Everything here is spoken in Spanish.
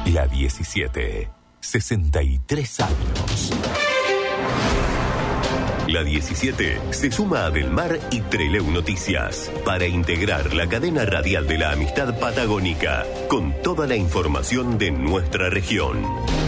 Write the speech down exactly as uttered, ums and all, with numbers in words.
La diecisiete. sesenta y tres años. La diecisiete se suma a Del Mar y Trelew Noticias para integrar la cadena radial de la amistad patagónica con toda la información de nuestra región.